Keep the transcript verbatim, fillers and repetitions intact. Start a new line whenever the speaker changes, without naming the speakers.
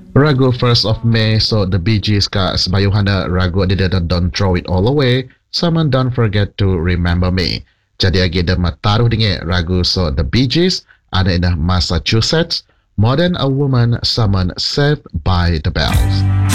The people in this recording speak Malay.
Ragu first of May, so the Bee Gees ka sebayuhana ragu dia dah Don't Throw It All Away, sama Don't Forget to Remember Me. Jadi lagi dia mataruh dengan ragu so the Bee Gees, ada indah Massachusetts, More Than a Woman, sama Saved by the Bells.